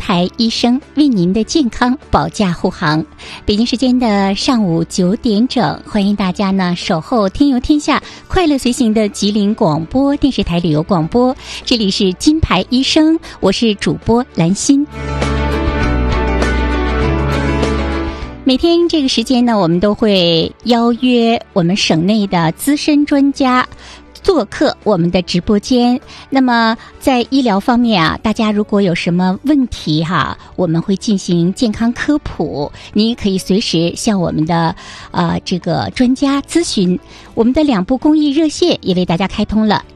牌医生为您的健康保驾护航。北京时间的上午9点整，欢迎大家呢守候天游天下快乐随行的吉林广播电视台旅游广播，这里是金牌医生，我是主播兰心。每天这个时间呢，我们都会邀约我们省内的资深专家做客我们的直播间。那么在医疗方面啊，大家如果有什么问题哈，我们会进行健康科普，你也可以随时向我们的这个专家咨询。我们的2部公益热线也为大家开通了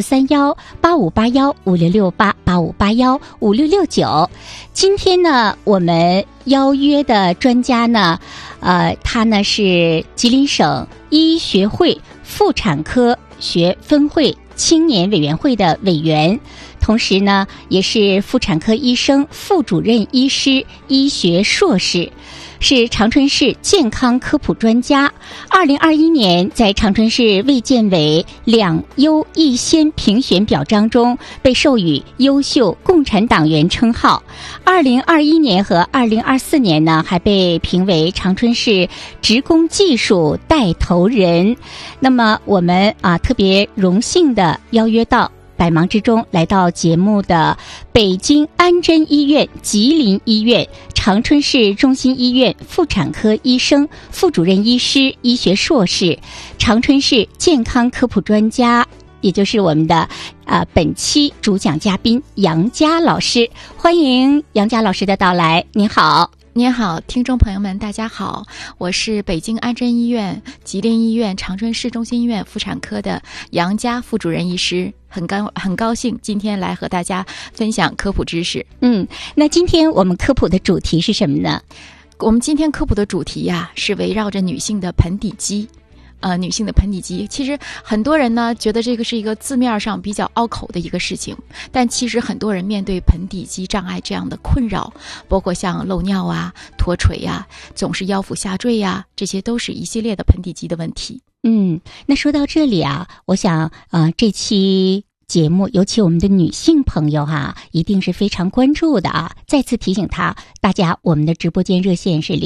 04318581566885815669。今天呢，我们邀约的专家呢，他呢是吉林省医学会妇产科学分会青年委员会的委员，同时呢也是妇产科医生、副主任医师、医学硕士，是长春市健康科普专家。2021年在长春市卫健委2优1先评选表彰中被授予优秀共产党员称号。2021年和2024年呢，还被评为长春市职工技术带头人。那么我们特别荣幸的邀约到百忙之中来到节目的北京安贞医院、吉林医院、长春市中心医院妇产科医生、副主任医师、医学硕士，长春市健康科普专家，也就是我们的本期主讲嘉宾杨佳老师。欢迎杨佳老师的到来。您好。 您好，听众朋友们，大家好，我是北京安贞医院、吉林医院、长春市中心医院妇产科的杨佳副主任医师，很高兴今天来和大家分享科普知识。 那今天我们科普的主题是什么呢？ 我们今天科普的主题是围绕着女性的盆底肌。女性的盆底肌，其实很多人呢觉得这个是一个字面上比较拗口的一个事情，但其实很多人面对盆底肌障碍这样的困扰，包括像漏尿脱垂总是腰腹下坠这些都是一系列的盆底肌的问题。 那说到这里我想这期节目尤其我们的女性朋友一定是非常关注的再次提醒大家，我们的直播间热线是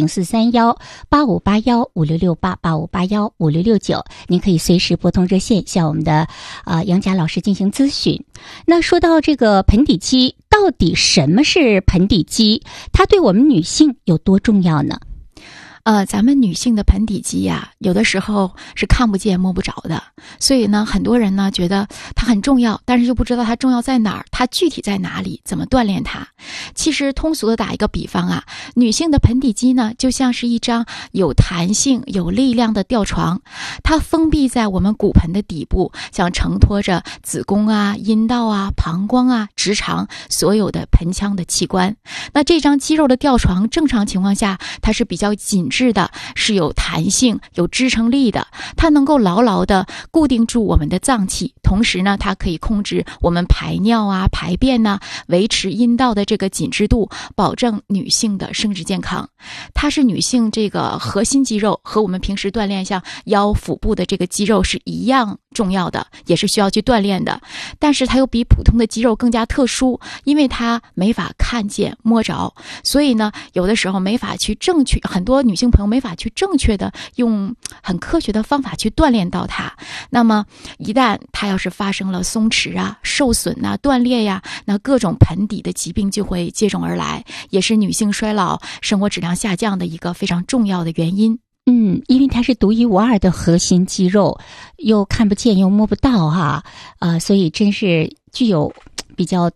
04318581566885815669，您可以随时拨通热线向我们的杨佳老师进行咨询。那说到这个盆底肌，到底什么是盆底肌？它对我们女性有多重要呢？ 咱们女性的盆底肌有的时候是看不见摸不着的，所以呢，很多人呢觉得它很重要，但是又不知道它重要在哪儿，它具体在哪里，怎么锻炼它。其实通俗的打一个比方女性的盆底肌呢，就像是一张有弹性、有力量的吊床，它封闭在我们骨盆的底部，像承托着子宫阴道膀胱直肠所有的盆腔的器官。那这张肌肉的吊床，正常情况下它是比较紧致的，是有弹性、有支撑力的，它能够牢牢地固定住我们的脏器，同时呢，它可以控制我们排尿排便维持阴道的这个紧致度，保证女性的生殖健康。它是女性这个核心肌肉，和我们平时锻炼像腰腹部的这个肌肉是一样重要的，也是需要去锻炼的。但是它又比普通的肌肉更加特殊，因为它没法看见摸着，所以呢，有的时候没法去很多女性朋友没法去正确的用很科学的方法去锻炼到它。那么一旦它要是发生了松弛受损断裂那各种盆底的疾病就会接踵而来，也是女性衰老、生活质量下降的一个非常重要的原因。 因为它是独一无二的核心肌肉，又看不见又摸不到所以真是具有比较